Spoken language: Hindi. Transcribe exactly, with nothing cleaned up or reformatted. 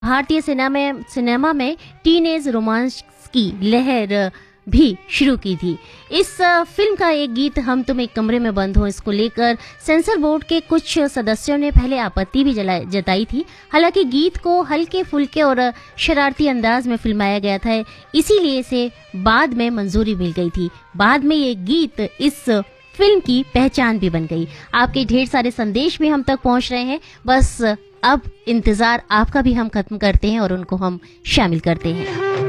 भारतीय सिनेमा में सिनेमा में टीनेज रोमांस की लहर भी शुरू की थी। इस फिल्म का एक गीत हम तुम एक कमरे में बंद हो, इसको लेकर सेंसर बोर्ड के कुछ सदस्यों ने पहले आपत्ति भी जताई थी। हालांकि गीत को हल्के फुल्के और शरारती अंदाज में फिल्माया गया था, इसीलिए इसे बाद में मंजूरी मिल गई थी। बाद में ये गीत इस फिल्म की पहचान भी बन गई। आपके ढेर सारे संदेश भी हम तक पहुंच रहे हैं, बस अब इंतजार आपका भी हम खत्म करते हैं और उनको हम शामिल करते हैं।